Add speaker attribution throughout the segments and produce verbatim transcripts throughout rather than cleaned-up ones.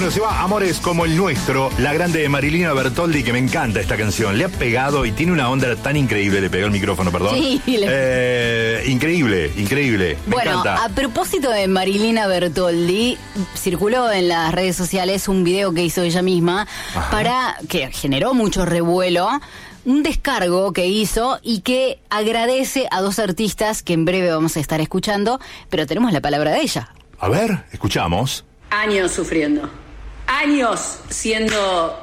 Speaker 1: Bueno, se va Amores como el nuestro, la grande Marilina Bertoldi, que me encanta esta canción. Le ha pegado y tiene una onda tan increíble. Le pegó el micrófono, perdón.
Speaker 2: Sí, le...
Speaker 1: eh, increíble, increíble. Me
Speaker 2: bueno,
Speaker 1: encanta.
Speaker 2: A propósito de Marilina Bertoldi, circuló en las redes sociales un video que hizo ella misma. Ajá. Para que generó mucho revuelo. Un descargo que hizo y que agradece a dos artistas que en breve vamos a estar escuchando, pero tenemos la palabra de ella.
Speaker 1: A ver, escuchamos.
Speaker 3: Años sufriendo. Años siendo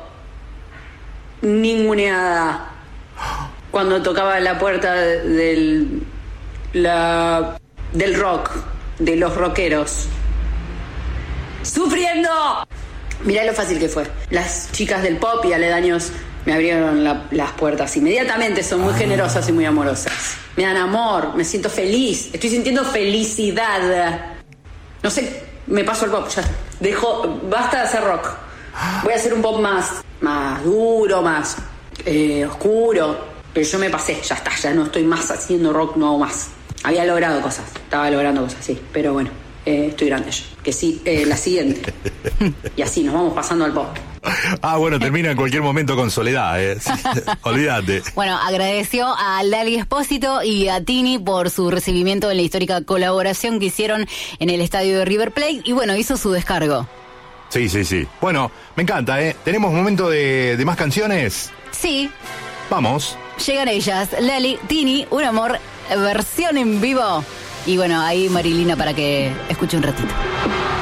Speaker 3: ninguneada. Cuando tocaba la puerta del, la, del rock, de los rockeros. ¡Sufriendo! Mirá lo fácil que fue. Las chicas del pop y aledaños me abrieron la, las puertas inmediatamente, son muy ah. generosas y muy amorosas. Me dan amor, me siento feliz, estoy sintiendo felicidad. No sé, me paso al pop, ya dejo, basta de hacer rock. Voy a hacer un pop más, más duro, más eh, oscuro. Pero yo me pasé, ya está, ya no estoy más haciendo rock, no hago más. Había logrado cosas, estaba logrando cosas, sí, pero bueno, eh, estoy grande yo. Que sí, eh, la siguiente. Y así nos vamos pasando al pop.
Speaker 1: Ah, bueno, termina en cualquier momento con Soledad, ¿eh? Olvídate.
Speaker 2: Bueno, agradeció a Lali Espósito y a Tini por su recibimiento en la histórica colaboración que hicieron en el estadio de River Plate y bueno, hizo su descargo.
Speaker 1: Sí, sí, sí. Bueno, me encanta, ¿eh? ¿Tenemos momento de, de más canciones?
Speaker 2: Sí.
Speaker 1: Vamos.
Speaker 2: Llegan ellas, Lali, Tini, Un Amor, versión en vivo. Y bueno, ahí Marilina para que escuche un ratito.